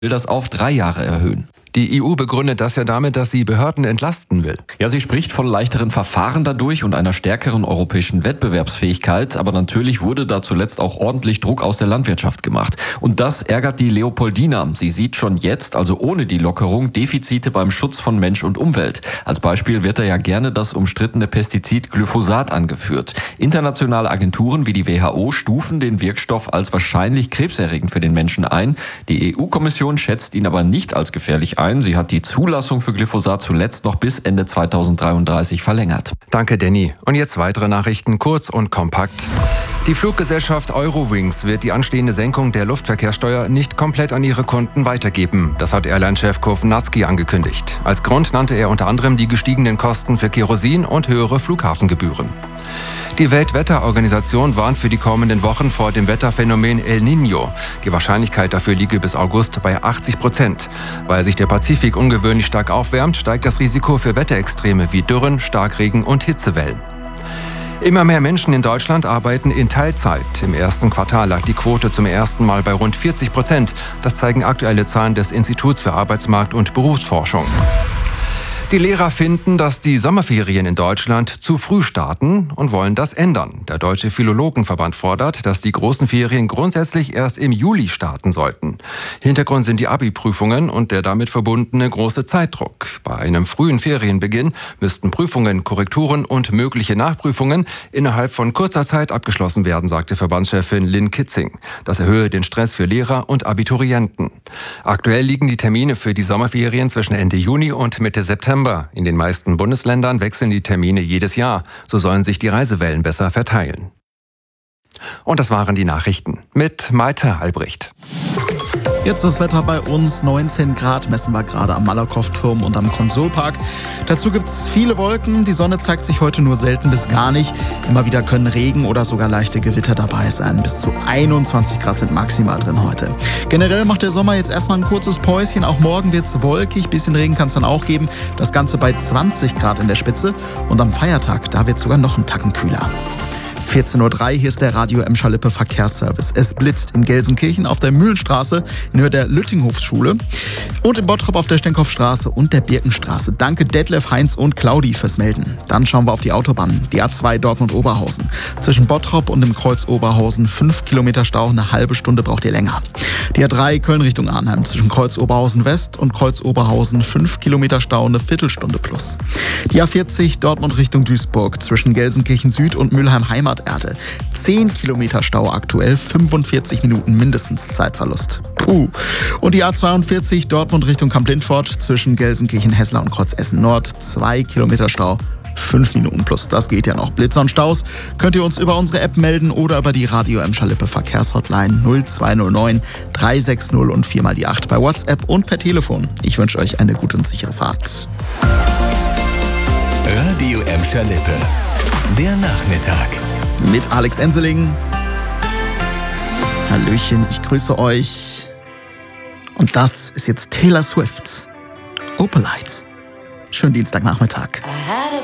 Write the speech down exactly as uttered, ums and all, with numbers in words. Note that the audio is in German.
will das auf drei Jahre erhöhen. Die E U begründet das ja damit, dass sie Behörden entlasten will. Ja, sie spricht von leichteren Verfahren dadurch und einer stärkeren europäischen Wettbewerbsfähigkeit. Aber natürlich wurde da zuletzt auch ordentlich Druck aus der Landwirtschaft gemacht. Und das ärgert die Leopoldina. Sie sieht schon jetzt, also ohne die Lockerung, Defizite beim Schutz von Mensch und Umwelt. Als Beispiel wird da ja gerne das umstrittene Pestizid Glyphosat angeführt. Internationale Agenturen wie die W H O stufen den Wirkstoff als wahrscheinlich krebserregend für den Menschen ein. Die E U-Kommission schätzt ihn aber nicht als gefährlich ein. Sie hat die Zulassung für Glyphosat zuletzt noch bis Ende zweitausenddreiunddreißig verlängert. Danke, Danny. Und jetzt weitere Nachrichten, kurz und kompakt. Die Fluggesellschaft Eurowings wird die anstehende Senkung der Luftverkehrssteuer nicht komplett an ihre Kunden weitergeben. Das hat Airline-Chef Kovnatski angekündigt. Als Grund nannte er unter anderem die gestiegenen Kosten für Kerosin und höhere Flughafengebühren. Die Weltwetterorganisation warnt für die kommenden Wochen vor dem Wetterphänomen El Niño. Die Wahrscheinlichkeit dafür liege bis August bei achtzig Prozent. Weil sich der Pazifik ungewöhnlich stark aufwärmt, steigt das Risiko für Wetterextreme wie Dürren, Starkregen und Hitzewellen. Immer mehr Menschen in Deutschland arbeiten in Teilzeit. Im ersten Quartal lag die Quote zum ersten Mal bei rund vierzig Prozent. Das zeigen aktuelle Zahlen des Instituts für Arbeitsmarkt und Berufsforschung. Die Lehrer finden, dass die Sommerferien in Deutschland zu früh starten und wollen das ändern. Der Deutsche Philologenverband fordert, dass die großen Ferien grundsätzlich erst im Juli starten sollten. Hintergrund sind die Abi-Prüfungen und der damit verbundene große Zeitdruck. Bei einem frühen Ferienbeginn müssten Prüfungen, Korrekturen und mögliche Nachprüfungen innerhalb von kurzer Zeit abgeschlossen werden, sagte Verbandschefin Lynn Kitzing. Das erhöhe den Stress für Lehrer und Abiturienten. Aktuell liegen die Termine für die Sommerferien zwischen Ende Juni und Mitte September. In den meisten Bundesländern wechseln die Termine jedes Jahr. So sollen sich die Reisewellen besser verteilen. Und das waren die Nachrichten mit Maite Albrecht. Jetzt das Wetter bei uns, neunzehn Grad messen wir gerade am Malakoff-Turm und am Konsolpark. Dazu gibt es viele Wolken, die Sonne zeigt sich heute nur selten bis gar nicht. Immer wieder können Regen oder sogar leichte Gewitter dabei sein. Bis zu einundzwanzig Grad sind maximal drin heute. Generell macht der Sommer jetzt erstmal ein kurzes Päuschen. Auch morgen wird es wolkig, bisschen Regen kann es dann auch geben. Das Ganze bei zwanzig Grad in der Spitze. Und am Feiertag, da wird es sogar noch einen Tacken kühler. vierzehn Uhr drei, hier ist der Radio Emscher-Lippe Verkehrsservice. Es blitzt in Gelsenkirchen auf der Mühlenstraße in Höhe der Lüttinghofsschule und in Bottrop auf der Stenkopfstraße und der Birkenstraße. Danke Detlef, Heinz und Claudi fürs Melden. Dann schauen wir auf die Autobahn. Die A zwei Dortmund-Oberhausen. Zwischen Bottrop und dem Kreuz Oberhausen fünf Kilometer Stau, eine halbe Stunde braucht ihr länger. Die A drei Köln Richtung Arnheim. Zwischen Kreuz Oberhausen West und Kreuz Oberhausen fünf Kilometer Stau, eine Viertelstunde plus. Die A vierzig Dortmund Richtung Duisburg. Zwischen Gelsenkirchen Süd und Mülheim Heimat Erde. zehn Kilometer Stau aktuell, fünfundvierzig Minuten mindestens Zeitverlust. Puh. Und die A zweiundvierzig Dortmund Richtung Kamp-Lindfort zwischen Gelsenkirchen, Hessler und Kreuz-Essen Nord. zwei Kilometer Stau, fünf Minuten plus. Das geht ja noch. Blitzer und Staus könnt ihr uns über unsere App melden oder über die Radio Emscher-Lippe Verkehrshotline null zwei null neun drei sechs null und vier mal die acht bei WhatsApp und per Telefon. Ich wünsche euch eine gute und sichere Fahrt. Radio Emscher-Lippe. Der Nachmittag. Mit Alex Enseling. Hallöchen, ich grüße euch. Und das ist jetzt Taylor Swift. Opalite. Schönen Dienstagnachmittag.